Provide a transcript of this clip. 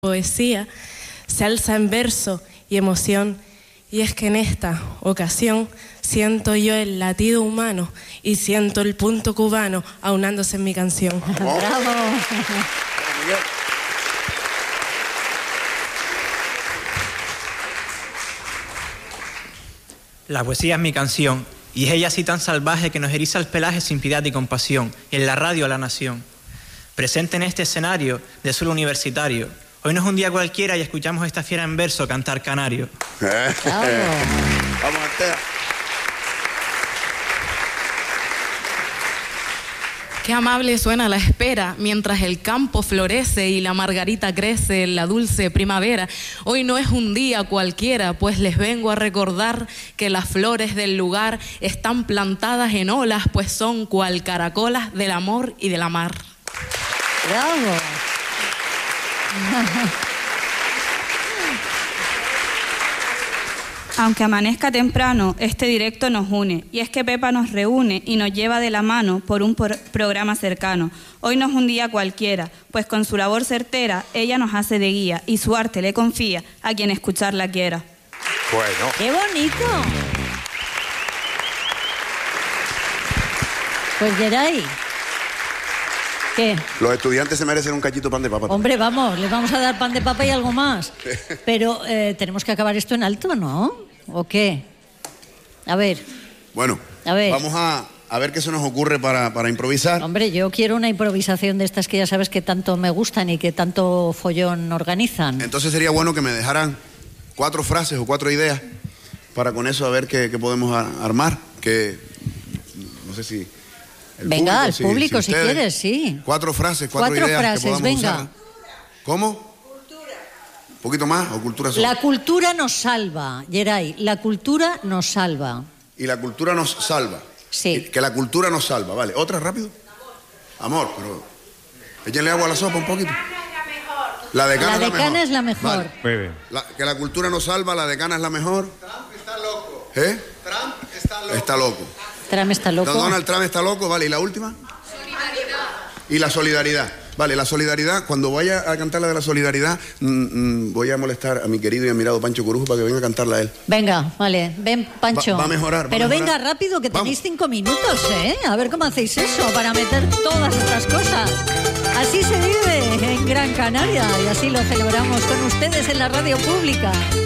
poesía se alza en verso y emoción, y es que en esta ocasión siento yo el latido humano y siento el punto cubano aunándose en mi canción. ¡Bravo! La poesía es mi canción, y es ella así tan salvaje que nos eriza el pelaje sin piedad y compasión, y en la radio a la nación. Presente en este escenario de suelo universitario, hoy no es un día cualquiera y escuchamos a esta fiera en verso cantar canario. Vamos, Artea. Qué amable suena la espera mientras el campo florece y la margarita crece en la dulce primavera. Hoy no es un día cualquiera, pues les vengo a recordar que las flores del lugar están plantadas en olas, pues son cual caracolas del amor y de la mar. ¡Bravo! Aunque amanezca temprano, este directo nos une, y es que Pepa nos reúne y nos lleva de la mano por un programa cercano. Hoy no es un día cualquiera, pues con su labor certera, ella nos hace de guía, y su arte le confía a quien escucharla quiera. Bueno. ¡Qué bonito! Pues Geray, ¿qué? Los estudiantes se merecen un cachito pan de papa. Hombre, vamos, les vamos a dar pan de papa y algo más. Pero tenemos que acabar esto en alto, ¿no? ¿O qué? A ver. Bueno, a ver. Vamos a ver qué se nos ocurre para improvisar. Hombre, yo quiero una improvisación de estas que ya sabes que tanto me gustan y que tanto follón organizan. Entonces sería bueno que me dejaran 4 frases o 4 ideas para con eso a ver qué podemos armar. Que no sé si... Venga, al público si quieres, sí. 4 frases, 4 ideas frases, que podamos venga. usar. ¿Cómo? Cultura. ¿Un poquito más o cultura solo? La cultura nos salva, Geray, la cultura nos salva. Y la cultura nos salva. Sí. Que la cultura nos salva, vale. ¿Otra rápido? Amor, pero... Échenle agua a la sopa un poquito. La decana es la mejor. Vale. Muy bien. Que la cultura nos salva, la decana es la mejor. Trump está loco. ¿Eh? Trump está loco. Está loco. Trump está loco. Donald Trump está loco, vale. ¿Y la última? Solidaridad. Y la solidaridad. Vale, la solidaridad, cuando vaya a cantar la de la solidaridad, voy a molestar a mi querido y admirado Pancho Corujo para que venga a cantarla a él. Venga, vale, ven, Pancho. Va a mejorar. Pero mejorar. venga rápido, que Vamos. tenéis 5 minutos, ¿eh? A ver cómo hacéis eso para meter todas estas cosas. Así se vive en Gran Canaria y así lo celebramos con ustedes en la radio pública.